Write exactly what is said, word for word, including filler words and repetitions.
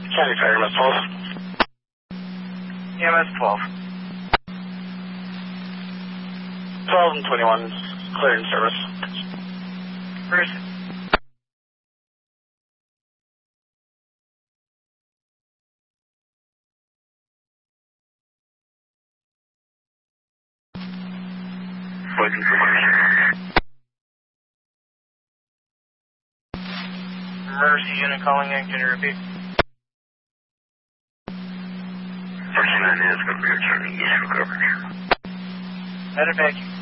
County Fire, E M S twelve. E M S twelve. twelve and twenty-one, clearing service. First. Waiting for Mercy. Mercy unit calling in, can you repeat? Mercy nine is going to be returning east for coverage. Headed back.